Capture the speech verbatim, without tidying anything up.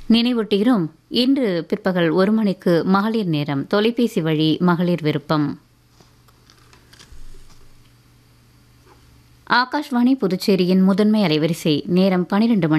நினைவூட்டுகிறோம், இன்று பிற்பகல் ஒரு மணிக்கு மகளிர் நேரம், தொலைபேசி வழி மகளிர் விருப்பம். ஆகாஷ்வாணி புதுச்சேரியின் முதன்மை அலைவரிசை நேரம் பனிரெண்டு மணி.